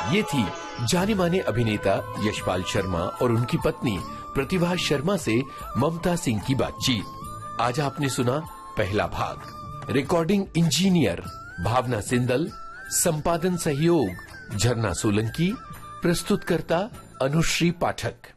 ये थी जाने माने अभिनेता यशपाल शर्मा और उनकी पत्नी प्रतिभा शर्मा से ममता सिंह की बातचीत। आज आपने सुना पहला भाग। रिकॉर्डिंग इंजीनियर भावना सिंदल, संपादन सहयोग झरना सोलंकी, प्रस्तुतकर्ता अनुश्री पाठक।